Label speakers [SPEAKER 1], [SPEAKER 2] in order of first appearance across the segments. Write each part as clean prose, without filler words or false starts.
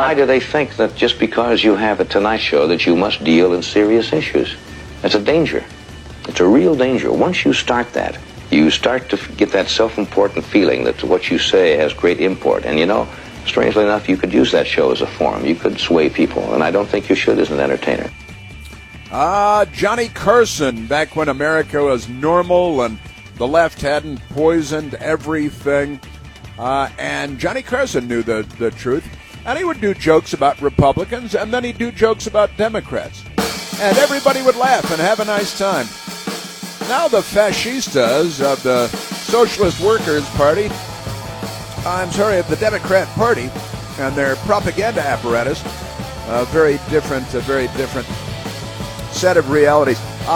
[SPEAKER 1] Why do they think that just because you have a Tonight Show that you must deal in serious issues? It's a danger. It's a real danger. Once you start that, you start to get that self-important feeling that what you say has great import. And you know, strangely enough, you could use that show as a forum. You could sway people, and I don't think you should as an entertainer.
[SPEAKER 2] Johnny Carson, back when America was normal and the left hadn't poisoned everything. And Johnny Carson knew the truth. And he would do jokes about Republicans, and then he'd do jokes about Democrats. And everybody would laugh and have a nice time. Now the fascistas of the Socialist Workers' Party, of the Democrat Party, and their propaganda apparatus, a very different set of realities.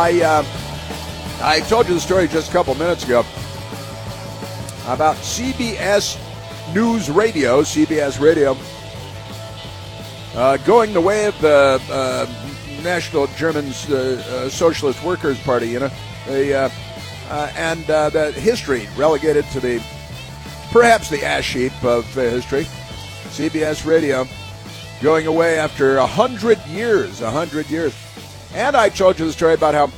[SPEAKER 2] I told you the story just a couple minutes ago about CBS News Radio, going the way of the National German Socialist Workers' Party, you know, and the history relegated to perhaps the ash heap of history. CBS Radio going away after 100 years. And I told you the story about how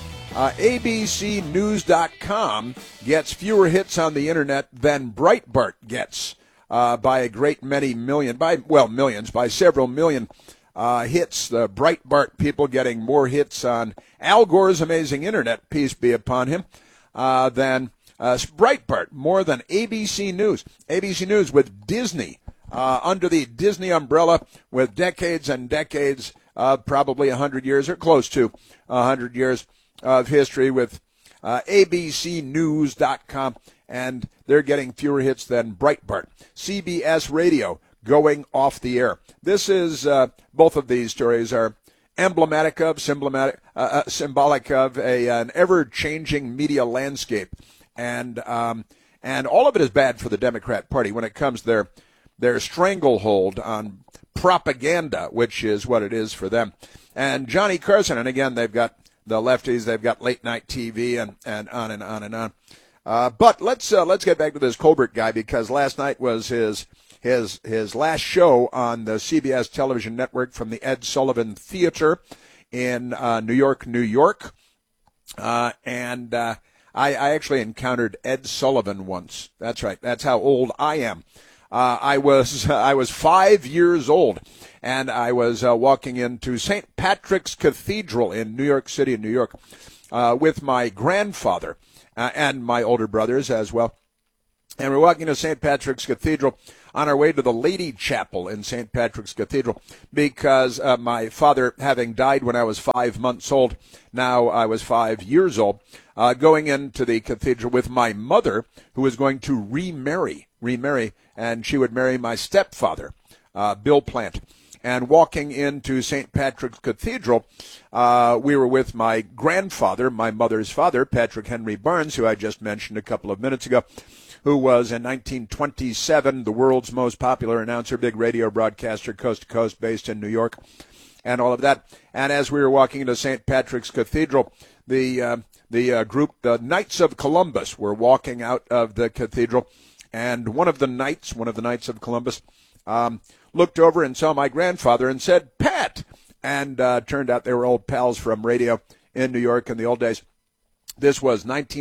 [SPEAKER 2] ABCnews.com gets fewer hits on the internet than Breitbart gets by a great many million, by several million hits. The Breitbart people getting more hits on Al Gore's amazing internet, peace be upon him, than Breitbart, more than ABC News. ABC News with Disney, under the Disney umbrella, with decades and decades of probably 100 years or close to 100 years of history with abcnews.com, and they're getting fewer hits than Breitbart. CBS Radio going off the air. This is, both of these stories are symbolic of an ever-changing media landscape, and all of it is bad for the Democrat Party when it comes to their stranglehold on propaganda, which is what it is for them. And Johnny Carson, and again, they've got the lefties, they've got late night TV, and on and on and on. But let's get back to this Colbert guy, because last night was his last show on the CBS television network from the Ed Sullivan Theater in New York. And I actually encountered Ed Sullivan once. That's right. That's how old I am. I was 5 years old, and I was walking into St. Patrick's Cathedral in New York City, New York, with my grandfather and my older brothers as well. And we're walking to St. Patrick's Cathedral on our way to the Lady Chapel in St. Patrick's Cathedral, because my father, having died when I was 5 months old, now I was 5 years old, going into the cathedral with my mother, who was going to remarry, and she would marry my stepfather, Bill Plant. And walking into St. Patrick's Cathedral, we were with my grandfather, my mother's father, Patrick Henry Barnes, who I just mentioned a couple of minutes ago, who was in 1927 the world's most popular announcer, big radio broadcaster, coast to coast, based in New York, and all of that. And as we were walking into St. Patrick's Cathedral, the group, the Knights of Columbus, were walking out of the cathedral, and one of the Knights of Columbus, looked over and saw my grandfather and said, "Pat!" And turned out they were old pals from radio in New York in the old days. This was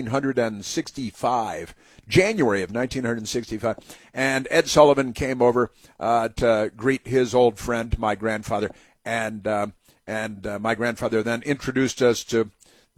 [SPEAKER 2] 1965, January of 1965, and Ed Sullivan came over to greet his old friend, my grandfather, and my grandfather then introduced us to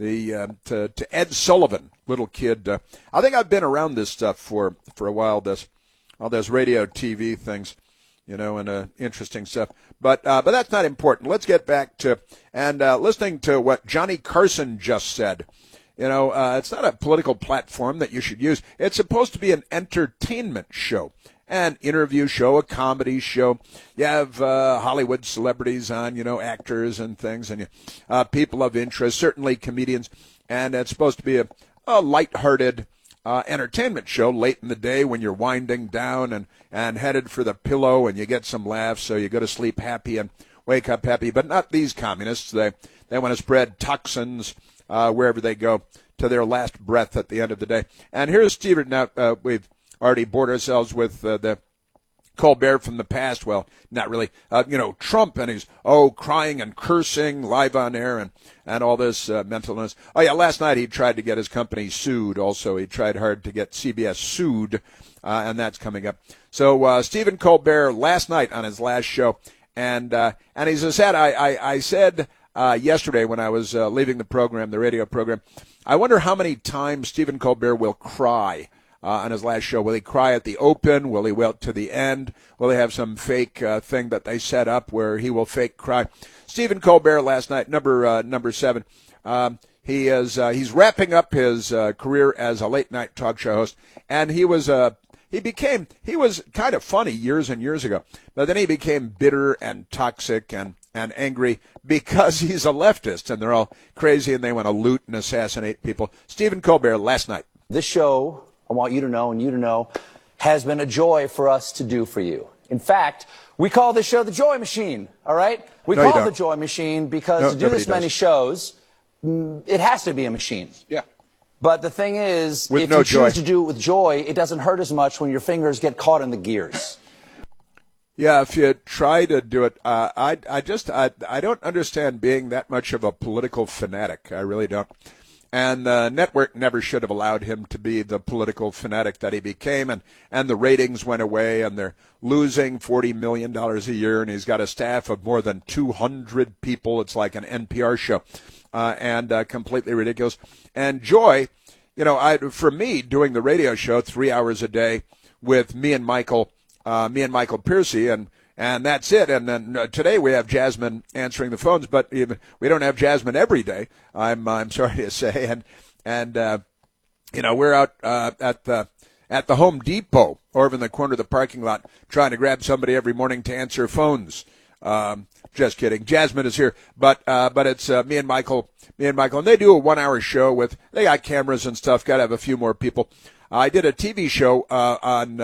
[SPEAKER 2] to Ed Sullivan, little kid. I think I've been around this stuff for a while. All those radio, TV things, and interesting stuff. But that's not important. Let's get back to listening to what Johnny Carson just said. It's not a political platform that you should use. It's supposed to be an entertainment show, an interview show, a comedy show. You have Hollywood celebrities on, actors and things, and people of interest, certainly comedians. And it's supposed to be a lighthearted entertainment show late in the day when you're winding down and headed for the pillow, and you get some laughs, so you go to sleep happy and wake up happy. But not these communists. They want to spread toxins wherever they go to their last breath at the end of the day. And here's Stephen. Now, we've already bored ourselves with the Colbert from the past. Well, not really. Trump and he's crying and cursing live on air and all this mental illness. Oh yeah, last night he tried to get his company sued. Also, he tried hard to get CBS sued, and that's coming up. So Stephen Colbert last night on his last show, and as I said, I said yesterday when I was leaving the program, the radio program, I wonder how many times Stephen Colbert will cry on his last show. Will he cry at the open? Will he wait to the end? Will he have some fake thing that they set up where he will fake cry? Stephen Colbert last night, number 7. He's wrapping up his career as a late night talk show host, and he was kind of funny years and years ago, but then he became bitter and toxic and angry because he's a leftist and they're all crazy and they want to loot and assassinate people. Stephen Colbert last night.
[SPEAKER 3] This show, I want you to know and you to know, has been a joy for us to do for you. In fact, we call this show the Joy Machine, all right? We call it the Joy Machine because to do this many shows, it has to be a machine.
[SPEAKER 2] Yeah.
[SPEAKER 3] But the thing is, if you choose to do it with joy, it doesn't hurt as much when your fingers get caught in the gears.
[SPEAKER 2] Yeah, if you try to do it, I don't understand being that much of a political fanatic. I really don't. And the network never should have allowed him to be the political fanatic that he became. And the ratings went away, and they're losing $40 million a year, and he's got a staff of more than 200 people. It's like an NPR show, and completely ridiculous. And Joy, for me, doing the radio show 3 hours a day with me and Michael Piercy, and that's it. And then today we have Jasmine answering the phones, but we don't have Jasmine every day. I'm sorry to say, and we're out at the Home Depot over in the corner of the parking lot trying to grab somebody every morning to answer phones. Just kidding. Jasmine is here, but it's me and Michael, and they do a 1 hour show they got cameras and stuff. Got to have a few more people. I did a TV show on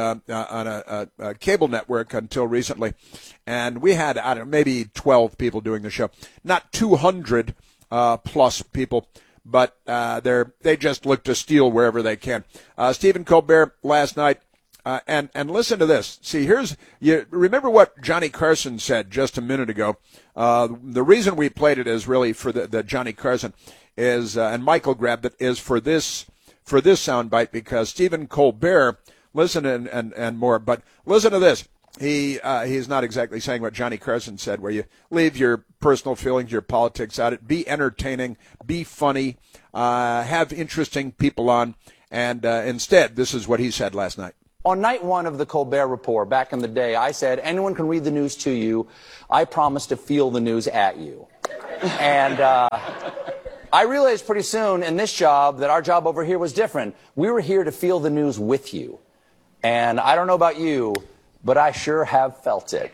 [SPEAKER 2] a cable network until recently, and we had maybe 12 people doing the show, not 200 plus people, but they just look to steal wherever they can. Stephen Colbert last night, and listen to this. See, you remember what Johnny Carson said just a minute ago. The reason we played it is really for the Johnny Carson is, and Michael grabbed it, is for this soundbite because Stephen Colbert, listen and more, but listen to this. He's not exactly saying what Johnny Carson said, where you leave your personal feelings, your politics out. Be entertaining, be funny, have interesting people on, and instead, this is what he said last night.
[SPEAKER 3] On night 1 of the Colbert Report, back in the day, I said, anyone can read the news to you. I promise to feel the news at you. And I realized pretty soon in this job that our job over here was different. We were here to feel the news with you. And I don't know about you, but I sure have felt it.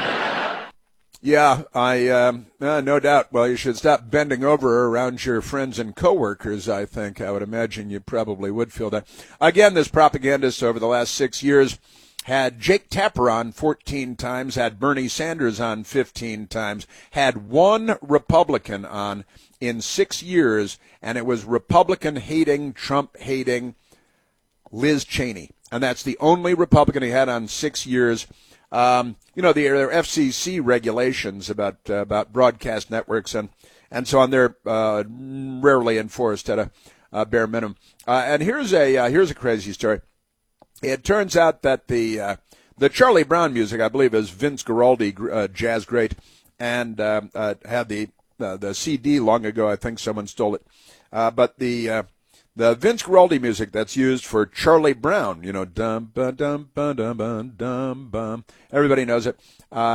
[SPEAKER 2] Yeah, no doubt. Well, you should stop bending over around your friends and coworkers, I think. I would imagine you probably would feel that. Again, this propagandist over the last 6 years had Jake Tapper on 14 times, had Bernie Sanders on 15 times, had one Republican on in 6 years, and it was Republican-hating, Trump-hating Liz Cheney. And that's the only Republican he had on 6 years. There are FCC regulations about broadcast networks and so on. They're rarely enforced at a bare minimum. And here's a crazy story. It turns out that the Charlie Brown music, I believe, is Vince Guaraldi, jazz great, and had the CD long ago. I think someone stole it. But the Vince Guaraldi music that's used for Charlie Brown, dum ba dum ba dum ba dum bum. Everybody knows it.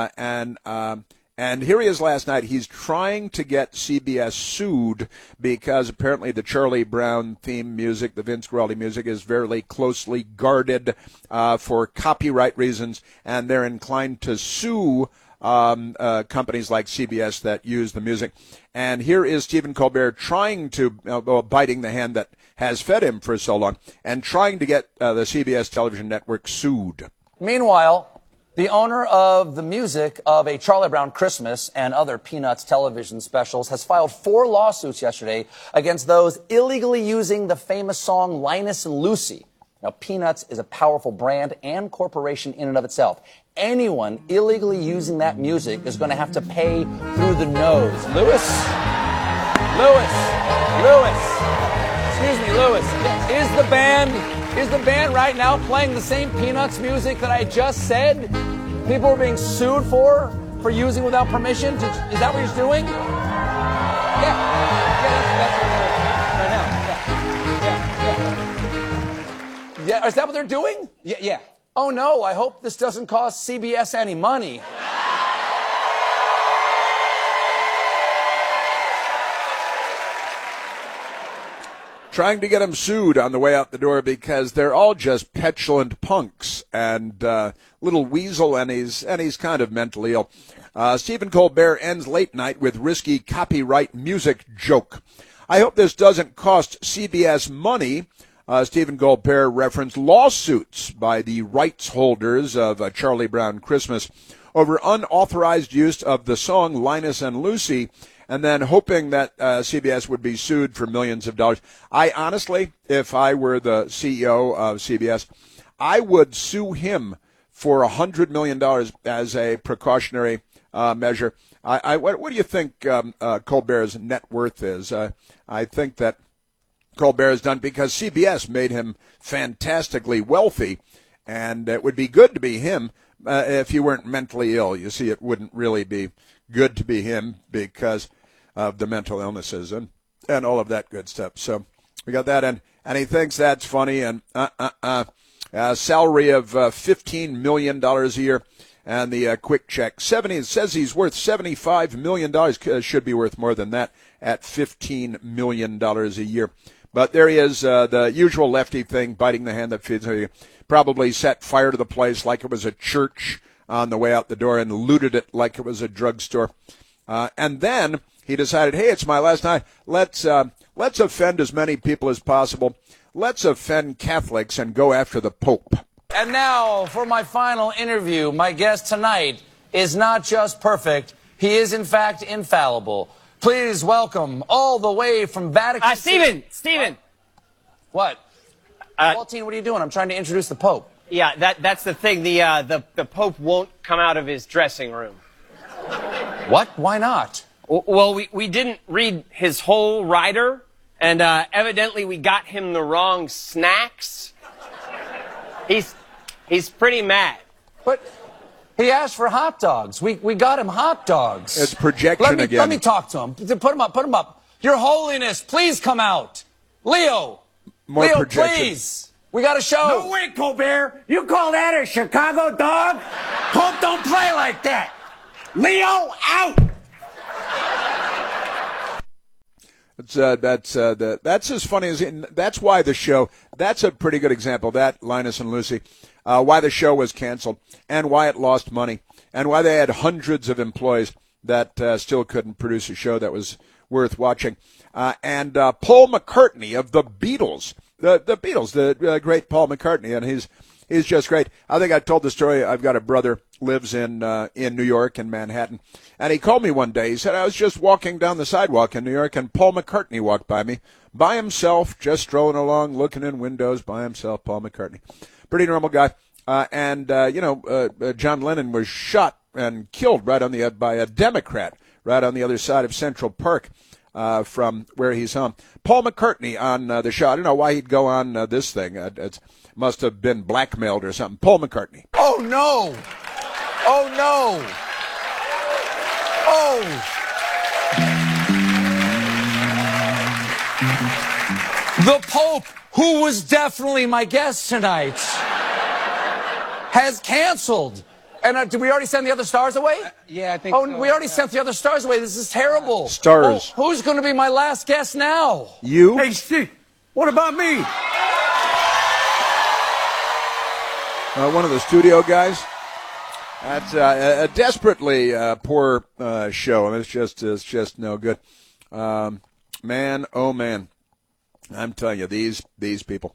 [SPEAKER 2] And here he is last night. He's trying to get CBS sued because apparently the Charlie Brown theme music, the Vince Guaraldi music, is very closely guarded for copyright reasons, and they're inclined to sue companies like CBS that use the music. And here is Stephen Colbert trying to, biting the hand that has fed him for so long, and trying to get the CBS television network sued.
[SPEAKER 3] Meanwhile, the owner of the music of A Charlie Brown Christmas and other Peanuts television specials has filed 4 lawsuits yesterday against those illegally using the famous song Linus and Lucy. Now, Peanuts is a powerful brand and corporation in and of itself. Anyone illegally using that music is going to have to pay through the nose. Lewis? Excuse me, Lewis. Is the band right now playing the same Peanuts music that I just said? People are being sued for using without permission? Is that what you're doing? Yeah, that's what they're right now. Yeah, is that what they're doing?
[SPEAKER 4] Yeah.
[SPEAKER 3] Oh no, I hope this doesn't cost CBS any money.
[SPEAKER 2] Trying to get him sued on the way out the door because they're all just petulant punks and little weasel, and he's kind of mentally ill. Stephen Colbert ends late night with risky copyright music joke. I hope this doesn't cost CBS money. Stephen Colbert referenced lawsuits by the rights holders of Charlie Brown Christmas over unauthorized use of the song Linus and Lucy, and then hoping that CBS would be sued for millions of dollars. I honestly, if I were the CEO of CBS, I would sue him for $100 million as a precautionary measure. What do you think Colbert's net worth is? I think that Colbert has done because CBS made him fantastically wealthy, and it would be good to be him if he weren't mentally ill. You see, it wouldn't really be good to be him because of the mental illnesses and all of that good stuff. So we got that, and he thinks that's funny, and salary of $15 million a year, and the quick check. It says he's worth $75 million, should be worth more than that at $15 million a year. But there he is, the usual lefty thing, biting the hand that feeds him. Probably set fire to the place like it was a church on the way out the door and looted it like it was a drugstore. And then he decided, hey, it's my last night. Let's offend as many people as possible. Let's offend Catholics and go after the Pope.
[SPEAKER 3] And now for my final interview. My guest tonight is not just perfect. He is, in fact, infallible. Please welcome, all the way from Vatican City.
[SPEAKER 4] Stephen.
[SPEAKER 3] What? Waltine, what are you doing? I'm trying to introduce the Pope.
[SPEAKER 4] Yeah, that's the thing. The Pope won't come out of his dressing room.
[SPEAKER 3] What? Why not?
[SPEAKER 4] Well, we didn't read his whole rider, and evidently we got him the wrong snacks. He's pretty mad.
[SPEAKER 3] But he asked for hot dogs. We got him hot dogs.
[SPEAKER 2] It's projection again.
[SPEAKER 3] Let me talk to him. Put him up. Your Holiness, please come out. Leo,
[SPEAKER 2] projection.
[SPEAKER 3] Please. We got a show.
[SPEAKER 5] No way, Colbert. You call that a Chicago dog? Pope don't play like that. Leo, out.
[SPEAKER 2] That's as funny as that's why the show. That's a pretty good example. That Linus and Lucy, why the show was canceled and why it lost money and why they had hundreds of employees that still couldn't produce a show that was worth watching. And Paul McCartney of the Beatles, the Beatles, the great Paul McCartney, and he's just great. I think I told the story. I've got a brother lives in New York, in Manhattan, and he called me one day. He said, I was just walking down the sidewalk in New York, and Paul McCartney walked by me, by himself, just strolling along, looking in windows by himself, Paul McCartney. Pretty normal guy. John Lennon was shot and killed by a Democrat right on the other side of Central Park from where he's home. Paul McCartney on the show. I don't know why he'd go on this thing. It must have been blackmailed or something. Paul McCartney.
[SPEAKER 3] Oh, no. Oh, no. Oh. The Pope, who was definitely my guest tonight, has canceled. And did we already send the other stars away?
[SPEAKER 4] Yeah, I think
[SPEAKER 3] so. We already sent the other stars away. This is terrible.
[SPEAKER 2] Stars.
[SPEAKER 3] Who's going to be my last guest now?
[SPEAKER 2] You?
[SPEAKER 5] Hey, Steve, what about me?
[SPEAKER 2] One of the studio guys. That's a desperately poor show, and it's just no good. Man, oh man, I'm telling you, these people.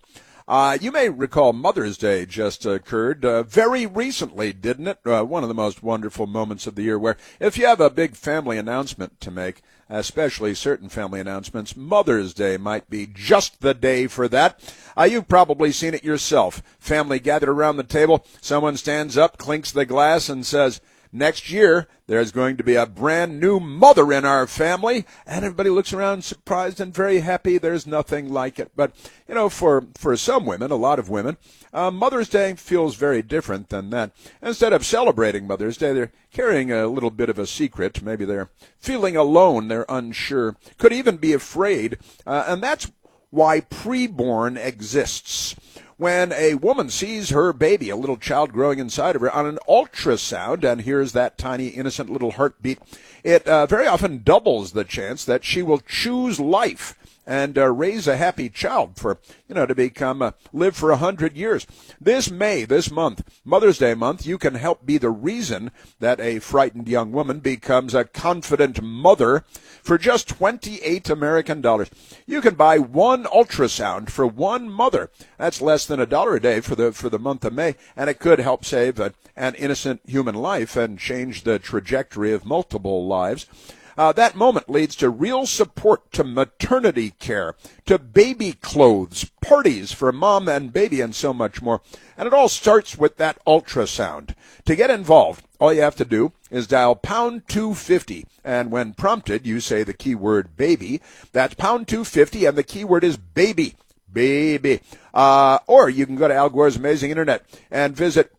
[SPEAKER 2] You may recall Mother's Day just occurred very recently, didn't it? One of the most wonderful moments of the year where if you have a big family announcement to make, especially certain family announcements, Mother's Day might be just the day for that. You've probably seen it yourself. Family gathered around the table. Someone stands up, clinks the glass, and says, "Next year, there's going to be a brand new mother in our family." And everybody looks around surprised and very happy. There's nothing like it. But, you know, for some women, a lot of women, Mother's Day feels very different than that. Instead of celebrating Mother's Day, they're carrying a little bit of a secret. Maybe they're feeling alone. They're unsure. Could even be afraid. And that's why preborn exists. When a woman sees her baby, a little child growing inside of her, on an ultrasound and hears that tiny, innocent little heartbeat, it very often doubles the chance that she will choose life and raise a happy child for, to become, live for 100 years. This month, Mother's Day month, you can help be the reason that a frightened young woman becomes a confident mother for just $28 American. You can buy one ultrasound for one mother. That's less than $1 a day for the month of May, and it could help save an innocent human life and change the trajectory of multiple lives. That moment leads to real support to maternity care, to baby clothes, parties for mom and baby, and so much more. And it all starts with that ultrasound. To get involved, all you have to do is dial pound 250, and when prompted, you say the keyword baby. That's pound 250, and the keyword is baby. Baby. Or you can go to Al Gore's amazing internet and visit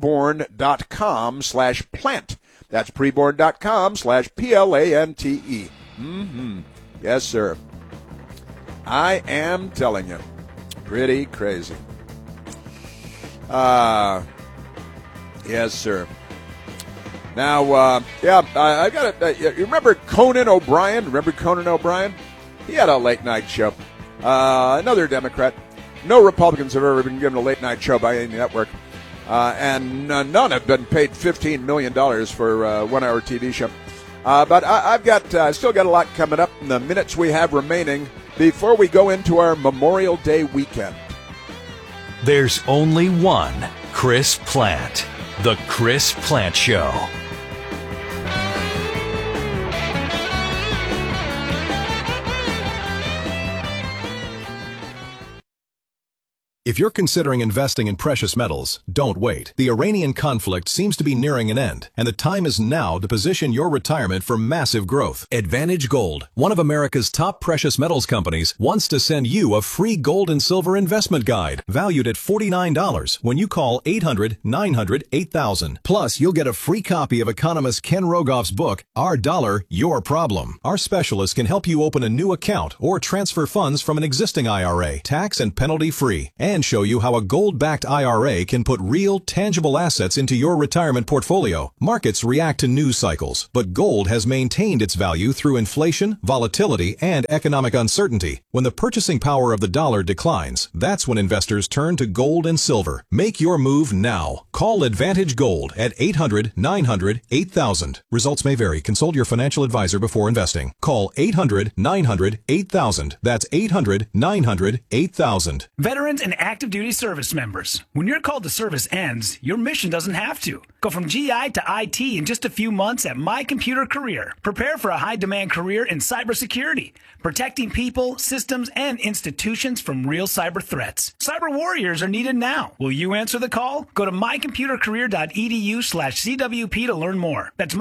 [SPEAKER 2] preborn.com/plant. That's preborn.com/PLANTE. Yes, sir. I am telling you. Pretty crazy. Yes, sir. Now, I got it. You remember Conan O'Brien? Remember Conan O'Brien? He had a late night show. Another Democrat. No Republicans have ever been given a late night show by any network. And none have been paid $15 million for a 1-hour TV show. But I've still got a lot coming up in the minutes we have remaining before we go into our Memorial Day weekend.
[SPEAKER 6] There's only one Chris Plante. The Chris Plante Show.
[SPEAKER 7] If you're considering investing in precious metals, don't wait. The Iranian conflict seems to be nearing an end, and the time is now to position your retirement for massive growth. Advantage Gold, one of America's top precious metals companies, wants to send you a free gold and silver investment guide valued at $49 when you call 800-900-8000. Plus, you'll get a free copy of economist Ken Rogoff's book, Our Dollar, Your Problem. Our specialists can help you open a new account or transfer funds from an existing IRA, tax and penalty free, and show you how a gold-backed IRA can put real, tangible assets into your retirement portfolio. Markets react to news cycles, but gold has maintained its value through inflation, volatility, and economic uncertainty. When the purchasing power of the dollar declines, that's when investors turn to gold and silver. Make your move now. Call Advantage Gold at 800-900-8000. Results may vary. Consult your financial advisor before investing. Call 800-900-8000. That's 800-900-8000.
[SPEAKER 8] Veterans and active duty service members. When your call to service ends, your mission doesn't have to. Go from GI to IT in just a few months at My Computer Career. Prepare for a high-demand career in cybersecurity, protecting people, systems, and institutions from real cyber threats. Cyber warriors are needed now. Will you answer the call? Go to mycomputercareer.edu/CWP to learn more. That's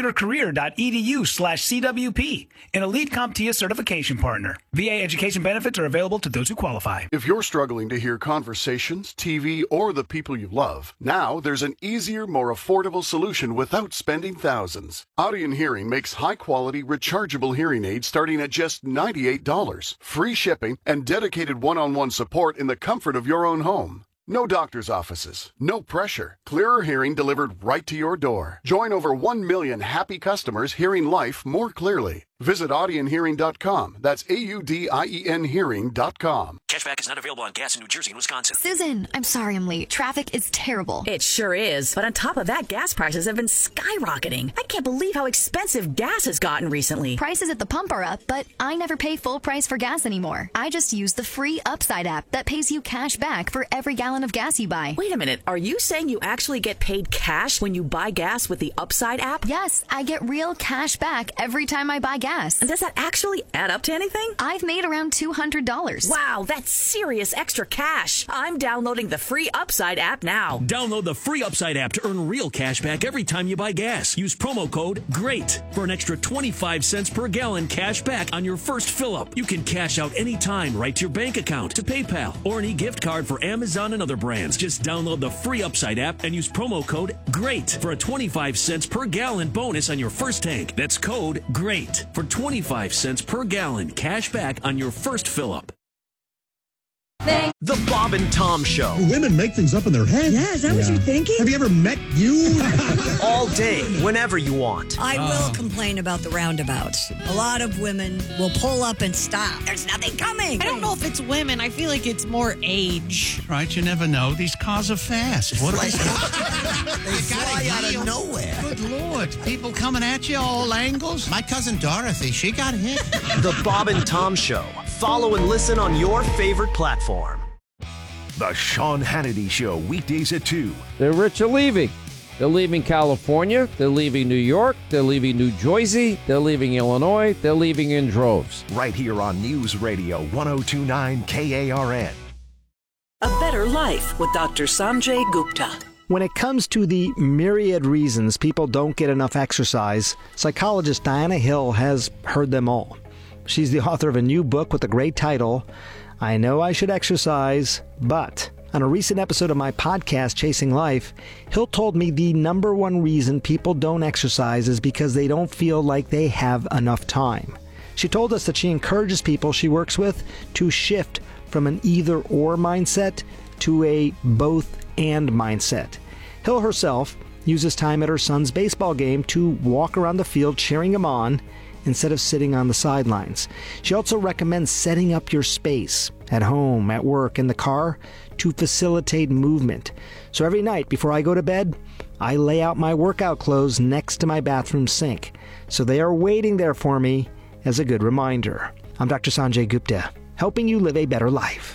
[SPEAKER 8] mycomputercareer.edu/CWP, an elite CompTIA certification partner. VA education benefits are available to those who qualify.
[SPEAKER 9] If you're struggling to hear conversations, TV, or the people you love, now there's an easier, more affordable solution without spending thousands. Audien Hearing makes high-quality, rechargeable hearing aids starting at just $98, free shipping, and dedicated one-on-one support in the comfort of your own home. No doctor's offices, no pressure. Clearer hearing delivered right to your door. Join over 1 million happy customers hearing life more clearly. Visit AudienHearing.com. That's AUDIEN hearing.com.
[SPEAKER 10] Cashback is not available on gas in New Jersey and Wisconsin.
[SPEAKER 11] Susan, I'm sorry I'm late. Traffic is terrible.
[SPEAKER 12] It sure is. But on top of that, gas prices have been skyrocketing. I can't believe how expensive gas has gotten recently.
[SPEAKER 11] Prices at the pump are up, but I never pay full price for gas anymore. I just use the free Upside app that pays you cash back for every gallon of gas you buy.
[SPEAKER 12] Wait a minute. Are you saying you actually get paid cash when you buy gas with the Upside app?
[SPEAKER 11] Yes, I get real cash back every time I buy gas.
[SPEAKER 12] And does that actually add up to anything?
[SPEAKER 11] I've made around $200.
[SPEAKER 12] Wow, that's serious extra cash. I'm downloading the free Upside app now.
[SPEAKER 10] Download the free Upside app to earn real cash back every time you buy gas. Use promo code GREAT for an extra 25 cents per gallon cash back on your first fill-up. You can cash out anytime right to your bank account, to PayPal, or an e-gift card for Amazon and other brands. Just download the free Upside app and use promo code GREAT for a 25 cents per gallon bonus on your first tank. That's code GREAT for 25 cents per gallon cash back on your first fill-up.
[SPEAKER 6] The Bob and Tom Show.
[SPEAKER 13] Women make things up in their head.
[SPEAKER 14] Yeah, is that what you're thinking?
[SPEAKER 13] Have you ever met you?
[SPEAKER 6] All day, whenever you want.
[SPEAKER 14] I will complain about the roundabouts. A lot of women will pull up and stop. There's nothing coming.
[SPEAKER 15] I don't know if it's women. I feel like it's more age.
[SPEAKER 16] Right, you never know. These cars are fast. What are
[SPEAKER 17] They fly out of nowhere.
[SPEAKER 16] Good Lord. People coming at you all angles. My cousin Dorothy, she got hit.
[SPEAKER 6] The Bob and Tom Show. Follow and listen on your favorite platform.
[SPEAKER 18] The Sean Hannity Show, weekdays at 2.
[SPEAKER 19] The rich are leaving. They're leaving California. They're leaving New York. They're leaving New Jersey. They're leaving Illinois. They're leaving in droves.
[SPEAKER 18] Right here on News Radio 102.9 KARN.
[SPEAKER 20] A Better Life with Dr. Sanjay Gupta.
[SPEAKER 21] When it comes to the myriad reasons people don't get enough exercise, psychologist Diana Hill has heard them all. She's the author of a new book with a great title, I Know I Should Exercise, But. On a recent episode of my podcast, Chasing Life, Hill told me the number one reason people don't exercise is because they don't feel like they have enough time. She told us that she encourages people she works with to shift from an either-or mindset to a both-and mindset. Hill herself uses time at her son's baseball game to walk around the field cheering him on instead of sitting on the sidelines. She also recommends setting up your space at home, at work, in the car to facilitate movement. So every night before I go to bed, I lay out my workout clothes next to my bathroom sink. So they are waiting there for me as a good reminder. I'm Dr. Sanjay Gupta, helping you live a better life.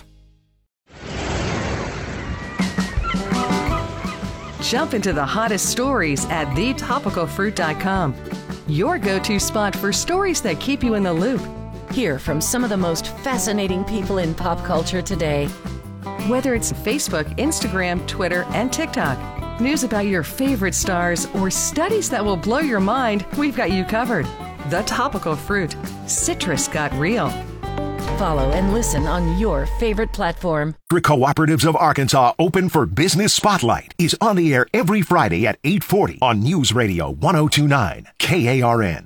[SPEAKER 22] Jump into the hottest stories at thetopicalfruit.com. Your go-to spot for stories that keep you in the loop. Hear from some of the most fascinating people in pop culture today. Whether it's Facebook, Instagram, Twitter, and TikTok, news about your favorite stars, or studies that will blow your mind, we've got you covered. The Topical Fruit. Citrus got real.
[SPEAKER 20] Follow and listen on your favorite platform.
[SPEAKER 18] Cooperatives of Arkansas Open for Business Spotlight is on the air every Friday at 8:40 on News Radio 102.9 KARN.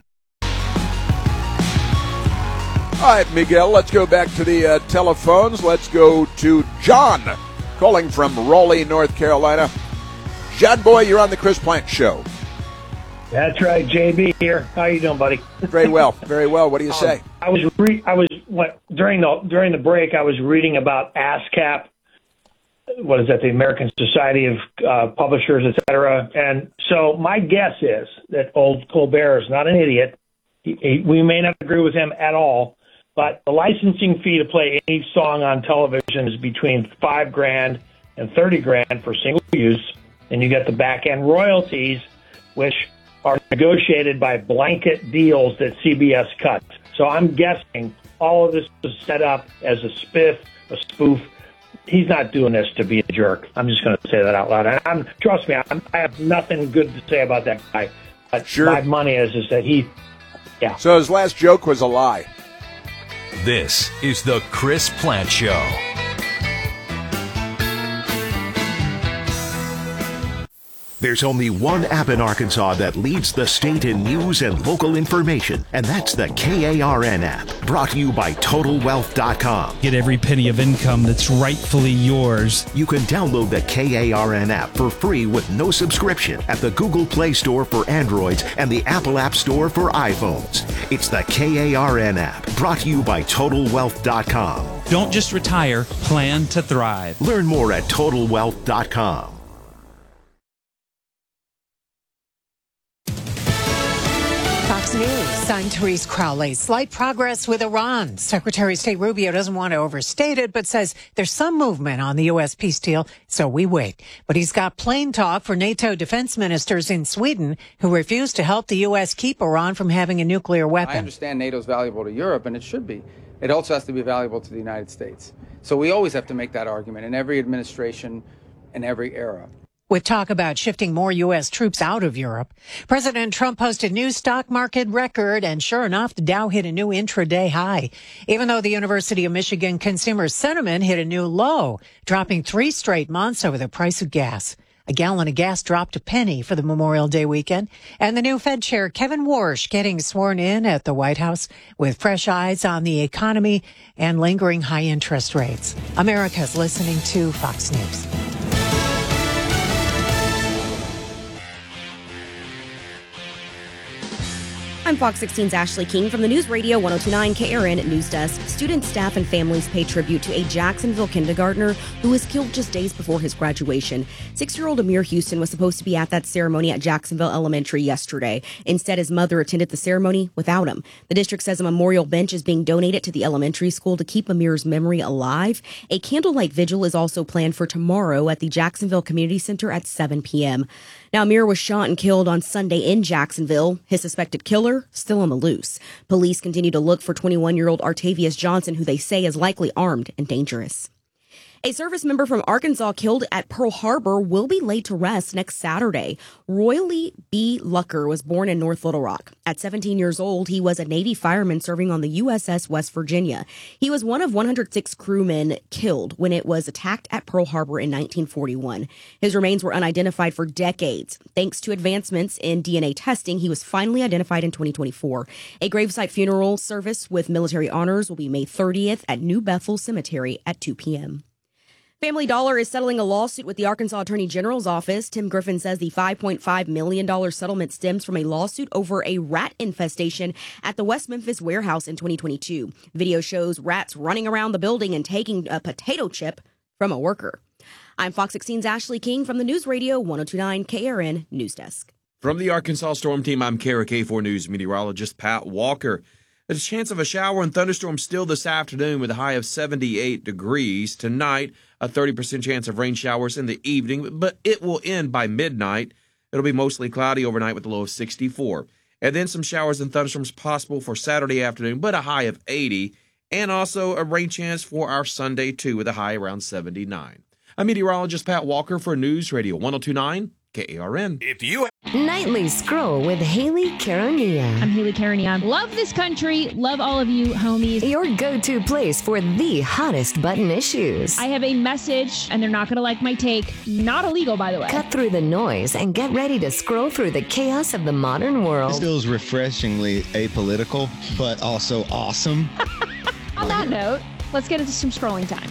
[SPEAKER 2] All right, Miguel, let's go back to the telephones. Let's go to John, calling from Raleigh, North Carolina. John boy, you're on the Chris Plant Show.
[SPEAKER 23] That's right, JB here. How you doing, buddy?
[SPEAKER 2] Very well, very well. What do you say?
[SPEAKER 23] During the break, I was reading about ASCAP. What is that? The American Society of Publishers, etc. And so my guess is that old Colbert is not an idiot. We may not agree with him at all, but the licensing fee to play any song on television is between $5,000 and $30,000 for single use, and you get the back end royalties, which are negotiated by blanket deals that CBS cuts. So I'm guessing all of this was set up as a spiff, a spoof. He's not doing this to be a jerk. I'm just going to say that out loud. And trust me, I have nothing good to say about that guy. But
[SPEAKER 2] sure.
[SPEAKER 23] My money is that yeah.
[SPEAKER 2] So his last joke was a lie.
[SPEAKER 6] This is the Chris Plant Show.
[SPEAKER 18] There's only one app in Arkansas that leads the state in news and local information, and that's the KARN app. Brought to you by TotalWealth.com.
[SPEAKER 1] Get every penny of income that's rightfully yours.
[SPEAKER 18] You can download the KARN app for free with no subscription at the Google Play Store for Androids and the Apple App Store for iPhones. It's the KARN app, brought to you by TotalWealth.com.
[SPEAKER 1] Don't just retire, plan to thrive.
[SPEAKER 18] Learn more at TotalWealth.com.
[SPEAKER 3] Fox News. I'm Therese Crowley. Slight progress with Iran. Secretary of State Rubio doesn't want to overstate it, but says there's some movement on the U.S. peace deal, so we wait. But he's got plain talk for NATO defense ministers in Sweden who refuse to help the U.S. keep Iran from having a nuclear weapon.
[SPEAKER 4] I understand NATO is valuable to Europe, and it should be. It also has to be valuable to the United States. So we always have to make that argument in every administration, in every era.
[SPEAKER 3] With talk about shifting more U.S. troops out of Europe, President Trump posted new stock market record, and sure enough, the Dow hit a new intraday high, even though the University of Michigan consumer sentiment hit a new low, dropping 3 straight months over the price of gas. A gallon of gas dropped $0.01 for the Memorial Day weekend, and the new Fed Chair Kevin Warsh getting sworn in at the White House with fresh eyes on the economy and lingering high interest rates. America's listening to Fox News.
[SPEAKER 24] I'm Fox 16's Ashley King from the News Radio 1029 KRN News Desk. Students, staff, and families pay tribute to a Jacksonville kindergartner who was killed just days before his graduation. 6-year-old Amir Houston was supposed to be at that ceremony at Jacksonville Elementary yesterday. Instead, his mother attended the ceremony without him. The district says a memorial bench is being donated to the elementary school to keep Amir's memory alive. A candlelight vigil is also planned for tomorrow at the Jacksonville Community Center at 7 p.m. Now, Amir was shot and killed on Sunday in Jacksonville. His suspected killer still on the loose. Police continue to look for 21-year-old Artavius Johnson, who they say is likely armed and dangerous. A service member from Arkansas killed at Pearl Harbor will be laid to rest next Saturday. Royally B. Lucker was born in North Little Rock. At 17 years old, he was a Navy fireman serving on the USS West Virginia. He was one of 106 crewmen killed when it was attacked at Pearl Harbor in 1941. His remains were unidentified for decades. Thanks to advancements in DNA testing, he was finally identified in 2024. A gravesite funeral service with military honors will be May 30th at New Bethel Cemetery at 2 p.m. Family Dollar is settling a lawsuit with the Arkansas Attorney General's office. Tim Griffin says the $5.5 million settlement stems from a lawsuit over a rat infestation at the West Memphis warehouse in 2022. Video shows rats running around the building and taking a potato chip from a worker. I'm Fox 16's Ashley King from the News Radio 1029 KRN News Desk.
[SPEAKER 25] From the Arkansas Storm Team, I'm KRK4 News meteorologist Pat Walker. There's a chance of a shower and thunderstorm still this afternoon with a high of 78 degrees. Tonight, a 30% chance of rain showers in the evening, but it will end by midnight. It'll be mostly cloudy overnight with a low of 64. And then some showers and thunderstorms possible for Saturday afternoon, but a high of 80. And also a rain chance for our Sunday, too, with a high around 79. I'm meteorologist Pat Walker for News Radio 1029 KARN.
[SPEAKER 26] If you Nightly Scroll with Haley Caronia.
[SPEAKER 27] I'm Haley Caronia. Love this country. Love all of you, homies.
[SPEAKER 26] Your go-to place for the hottest button issues.
[SPEAKER 27] I have a message, and they're not going to like my take. Not illegal, by the way.
[SPEAKER 26] Cut through the noise and get ready to scroll through the chaos of the modern world.
[SPEAKER 28] This feels refreshingly apolitical, but also awesome.
[SPEAKER 27] On that note, let's get into some scrolling time.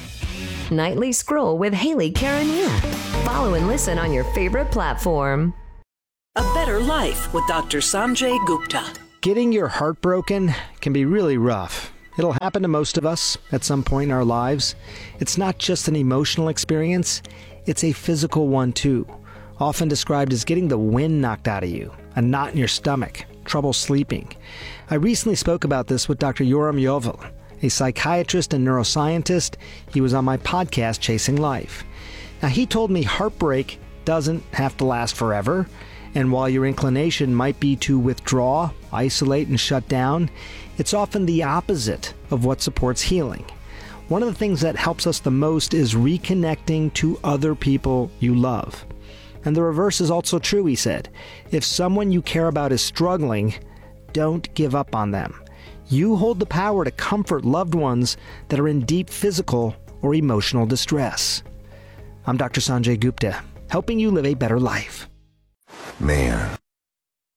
[SPEAKER 26] Nightly Scroll with Haley Caronia. Follow and listen on your favorite platform.
[SPEAKER 20] A Better Life with Dr. Sanjay Gupta.
[SPEAKER 21] Getting your heart broken can be really rough. It'll happen to most of us at some point in our lives. It's not just an emotional experience, it's a physical one too. Often described as getting the wind knocked out of you, a knot in your stomach, trouble sleeping. I recently spoke about this with Dr. Yoram Yovel, a psychiatrist and neuroscientist. He was on my podcast, Chasing Life. Now, he told me heartbreak doesn't have to last forever, and while your inclination might be to withdraw, isolate, and shut down, it's often the opposite of what supports healing. One of the things that helps us the most is reconnecting to other people you love. And the reverse is also true, he said. If someone you care about is struggling, don't give up on them. You hold the power to comfort loved ones that are in deep physical or emotional distress. I'm Dr. Sanjay Gupta. helping you live a better life.
[SPEAKER 5] Man,